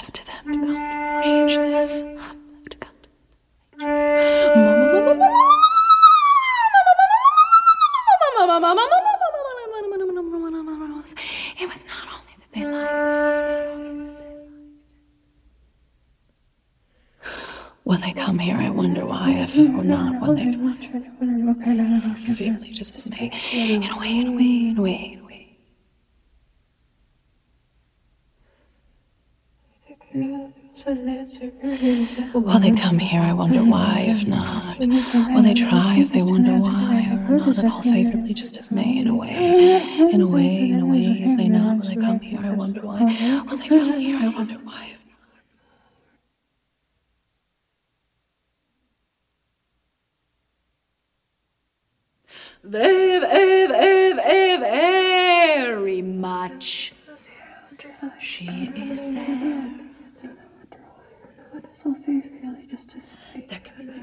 left to them to come to arrange this. To come to it was not only that they lied. Will they come here? I wonder why. If or not, will they really just as May? In a way. Will they come here? I wonder why. If not, will they try? If they wonder why, or not at all favorably, just as May? In a way. If they not, will they come here? I wonder why. Will they come here? I wonder why. Very much. She is there. There can be